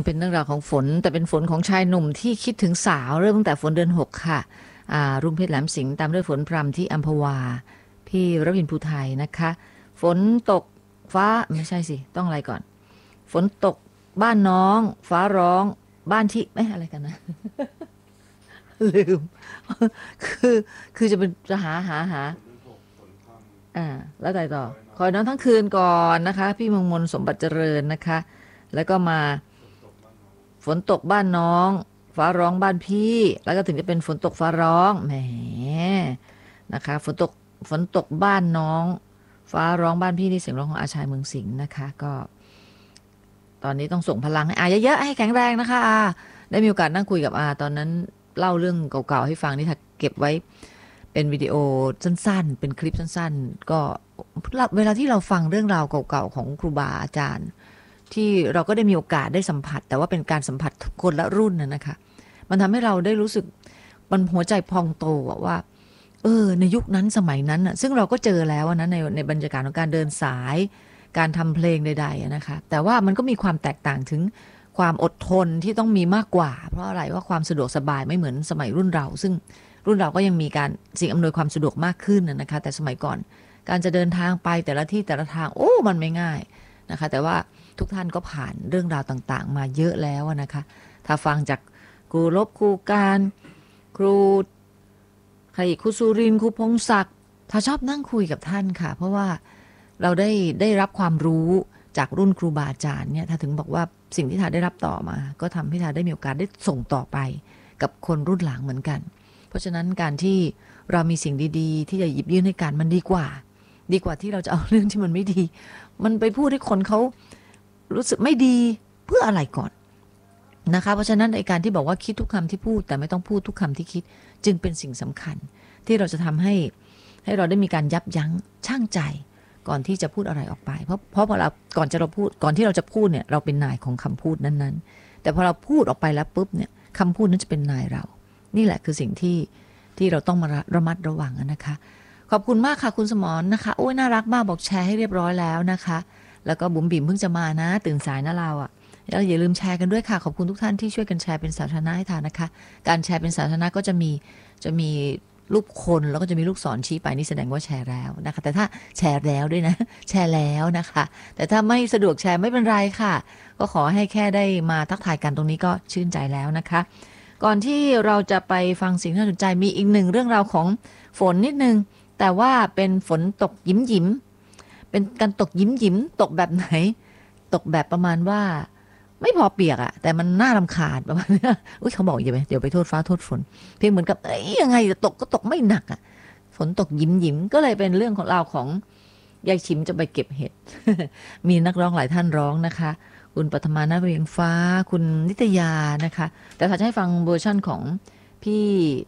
เป็นเรื่องราวของฝนแต่เป็นฝนของชายหนุ่มที่คิดถึงสาวเริ่มตั้งแต่ฝนเดือน6ค่ะรุ่งเพชรแหลมสิงห์ตามด้วยฝนพรำที่อัมพวาพี่รวินภูไทยนะคะฝนตกฟ้าไม่ใช่สิต้องอะไรก่อนฝนตกบ้านน้องฟ้าร้องบ้านที่ไม่อะไรกันนะ ลืมคือคือจะเป็นจะหาแล้วไงต่อคอยน้องทั้งคืนก่อนนะคะพี่เมืองมนสมบัติเจริญนะคะแล้วก็มาฝนตกบ้านน้องฟ้าร้องบ้านพี่แล้วก็ถึงจะเป็นฝนตกฟ้าร้องแหมนะคะฝนตกบ้านน้องฟ้าร้องบ้านพี่นี่เสียงร้องของอาชายเมืองสิงห์นะคะก็ตอนนี้ต้องส่งพลังให้เยอะๆให้แข็งแรงนะคะได้มีโอกาสนั่งคุยกับตอนนั้นเล่าเรื่องเก่าๆให้ฟังนี่ถ้าเก็บไว้เป็นวิดีโอสั้นๆเป็นคลิปสั้นๆก็เวลาที่เราฟังเรื่องราวเก่าๆของครูบาอาจารย์ที่เราก็ได้มีโอกาสได้สัมผัสแต่ว่าเป็นการสัมผัสคนละรุ่นนะคะมันทำให้เราได้รู้สึกมันหัวใจพองโตว่าในยุคนั้นสมัยนั้นซึ่งเราก็เจอแล้วนะในบรรยากาศของการเดินสายการทำเพลงใดๆนะคะแต่ว่ามันก็มีความแตกต่างถึงความอดทนที่ต้องมีมากกว่าเพราะอะไรว่าความสะดวกสบายไม่เหมือนสมัยรุ่นเราซึ่งรุ่นเราก็ยังมีการสิ่งอำนวยความสะดวกมากขึ้นนะคะแต่สมัยก่อนการจะเดินทางไปแต่ละที่แต่ละทางมันไม่ง่ายนะคะแต่ว่าทุกท่านก็ผ่านเรื่องราวต่างๆมาเยอะแล้วนะคะถ้าฟังจากครูลบครูการครูใครครูสุรินทร์ครูพงศักดิ์ถ้าชอบนั่งคุยกับท่านค่ะเพราะว่าเราได้รับความรู้จากรุ่นครูบาอาจารย์เนี่ยถ้าถึงบอกว่าสิ่งที่ทาได้รับต่อมาก็ทำให้ทาได้มีโอกาสได้ส่งต่อไปกับคนรุ่นหลังเหมือนกันเพราะฉะนั้นการที่เรามีสิ่งดีๆที่จะหยิบยื่นให้กันมันดีกว่าที่เราจะเอาเรื่องที่มันไม่ดีมันไปพูดให้คนเขารู้สึกไม่ดีเพื่ออะไรก่อนนะคะเพราะฉะนั้นในการที่บอกว่าคิดทุกคำที่พูดแต่ไม่ต้องพูดทุกคำที่คิดจึงเป็นสิ่งสำคัญที่เราจะทำให้เราได้มีการยับยั้งชั่งใจก่อนที่จะพูดอะไรออกไปเพราะพอเราก่อนที่เราจะพูดเนี่ยเราเป็นนายของคำพูดนั้นๆแต่พอเราพูดออกไปแล้วปุ๊บเนี่ยคำพูดนั้นจะเป็นนายเรานี่แหละคือสิ่งที่เราต้องมาระมัดระวังนะคะขอบคุณมากค่ะคุณสมรนะคะโอ้ยน่ารักมากบอกแชร์ให้เรียบร้อยแล้วนะคะแล้วก็บุ๋มบิ่มเพิ่งจะมานะตื่นสายนะเราแล้วอย่าลืมแชร์กันด้วยค่ะขอบคุณทุกท่านที่ช่วยกันแชร์เป็นสาธารณะให้ทานนะคะการแชร์เป็นสาธารณะก็จะมีรูปคนแล้วก็จะมีลูกศรชี้ไปนี่แสดงว่าแชร์แล้วนะคะแต่ถ้าแชร์แล้วด้วยนะแชร์แล้วนะคะแต่ถ้าไม่สะดวกแชร์ไม่เป็นไรค่ะก็ขอให้แค่ได้มาทักทายกันตรงนี้ก็ชื่นใจแล้วนะคะก่อนที่เราจะไปฟังสิ่งที่น่าสนใจมีอีกหนึ่งเรื่องราวของฝนนิดนึงแต่ว่าเป็นฝนตกยิ้มเป็นการตกยิ้มตกแบบไหนตกแบบประมาณว่าไม่พอเปียกแต่มันน่ารำคาญประมาณนี้เขาบอกอย่าไปเดี๋ยวไปโทษฟ้าโทษฝนเพียงเหมือนกับยังไงจะตกก็ตกไม่หนักฝนตกยิ้มก็เลยเป็นเรื่องของเราของยายชิมจะไปเก็บเห็ด มีนักร้องหลายท่านร้องนะคะคุณปฐมานาเวียงฟ้าคุณนิตยานะคะแต่ถ้าจะให้ฟังเวอร์ชั่นของพี่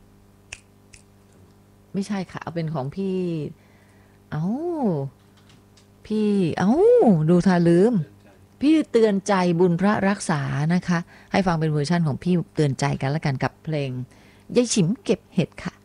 ไม่ใช่ค่ะเอาเป็นของพี่ดูทาลืมพี่เตือนใจบุญพระรักษานะคะให้ฟังเป็นเวอร์ชั่นของพี่เตือนใจกันละกันกับเพลงยายฉิมเก็บเห็ดค่ะ